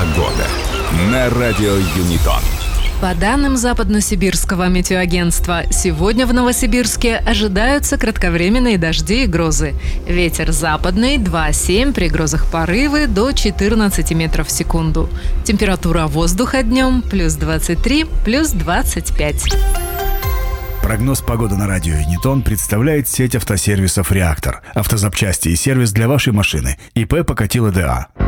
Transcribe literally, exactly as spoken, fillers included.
Погода на радио Юнитон. По данным Западно-Сибирского метеоагентства, сегодня в Новосибирске ожидаются кратковременные дожди и грозы. Ветер западный два семь, при грозах порывы до четырнадцать метров в секунду. Температура воздуха днем плюс двадцать три, плюс двадцать пять. Прогноз погоды на радио Юнитон представляет сеть автосервисов «Реактор». Автозапчасти и сервис для вашей машины. ИП Покатило ДА.